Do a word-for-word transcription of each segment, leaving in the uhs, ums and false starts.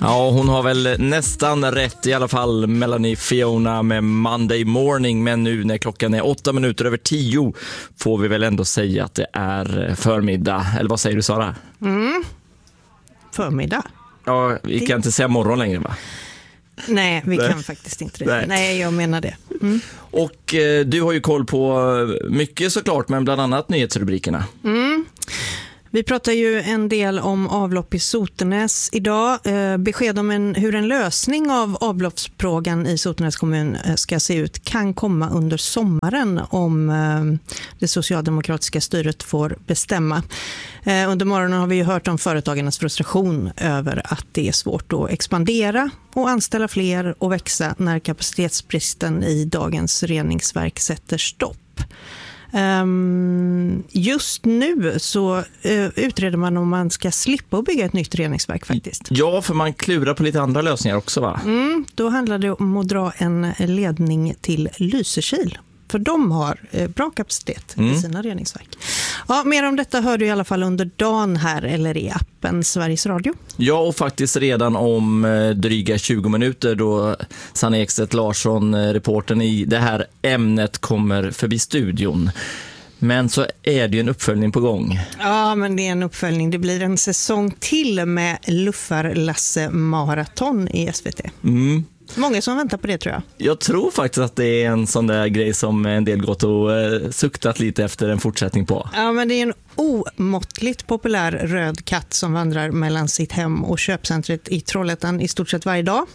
Ja, hon har väl nästan rätt, i alla fall Melanie Fiona med Monday Morning. Men nu när klockan är åtta minuter över tio får vi väl ändå säga att det är förmiddag. Eller vad säger du, Sara? Mm. Förmiddag? Ja, vi kan inte säga morgon längre, va? Nej, vi Nej. kan faktiskt inte det. Nej, Nej jag menar det. Mm. Och eh, du har ju koll på mycket såklart, men bland annat nyhetsrubrikerna. Mm. Vi pratar ju en del om avlopp i Sotenäs idag. Eh, besked om en, hur en lösning av avloppsfrågan i Sotenäs kommun ska se ut kan komma under sommaren om eh, det socialdemokratiska styret får bestämma. Eh, under morgonen har vi ju hört om företagarnas frustration över att det är svårt att expandera och anställa fler och växa när kapacitetsbristen i dagens reningsverk sätter stopp. Um, just nu så uh, utreder man om man ska slippa att bygga ett nytt reningsverk faktiskt. Ja, för man klurar på lite andra lösningar också, va? Mm, då handlar det om att dra en ledning till Lysekil. För de har eh, bra kapacitet mm. i sina reningsverk. Ja, mer om detta hör du i alla fall under dagen här eller i appen Sveriges Radio. Ja, och faktiskt redan om eh, dryga tjugo minuter då Sanna Ekstedt Larsson, eh, reportern i det här ämnet, kommer förbi studion. Men så är det ju en uppföljning på gång. Ja, men det är en uppföljning. Det blir en säsong till med Luffar-Lasse Marathon i S V T. Mm. Många som väntar på det, tror jag. Jag tror faktiskt att det är en sån där grej som en del gått och eh, suktat lite efter en fortsättning på. Ja, men det är en omåttligt populär röd katt som vandrar mellan sitt hem och köpcentret i Trollhättan i stort sett varje dag.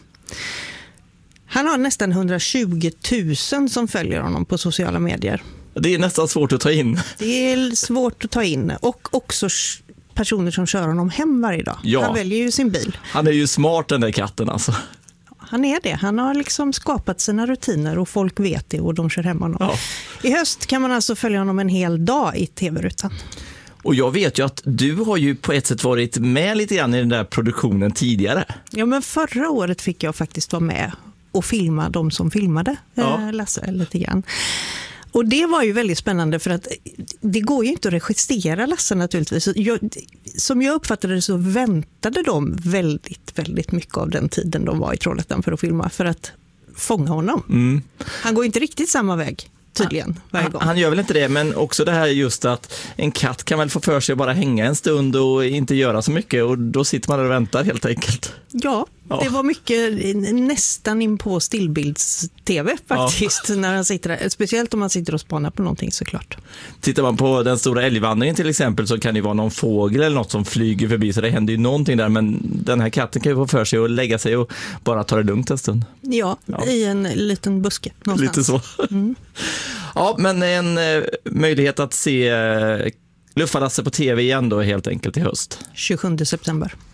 Han har nästan hundratjugo tusen som följer honom på sociala medier. Det är nästan svårt att ta in. Det är svårt att ta in. Och också personer som kör honom hem varje dag. Ja. Han väljer ju sin bil. Han är ju smart, den där katten alltså. Han är det. Han har liksom skapat sina rutiner och folk vet det och de kör hem honom. Ja. I höst kan man alltså följa honom en hel dag i tv-rutan. Och jag vet ju att du har ju på ett sätt varit med lite grann i den där produktionen tidigare. Ja, men förra året fick jag faktiskt vara med och filma de som filmade ja. Lasse lite grann. Och det var ju väldigt spännande för att det går ju inte att regissera Lasse naturligtvis. Jag, som jag uppfattade det så väntade de väldigt, väldigt mycket av den tiden de var i Trollhättan för att filma, för att fånga honom. Mm. Han går inte riktigt samma väg tydligen varje gång. Han gör väl inte det, men också det här just att en katt kan väl få för sig att bara hänga en stund och inte göra så mycket, och då sitter man där och väntar helt enkelt. Ja, ja. Det var mycket nästan in på stillbilds-tv faktiskt ja. När han sitter där. Speciellt om man sitter och spanar på någonting såklart. Tittar man på den stora älgvandringen till exempel så kan det vara någon fågel eller något som flyger förbi, så det händer ju någonting där, men den här katten kan ju få för sig att lägga sig och bara ta det lugnt en stund. Ja, ja. I en liten buske någonstans. Lite så. Mm. Ja, men en eh, möjlighet att se eh, Luffar-Lasse på tv igen då helt enkelt i höst. tjugosjunde september.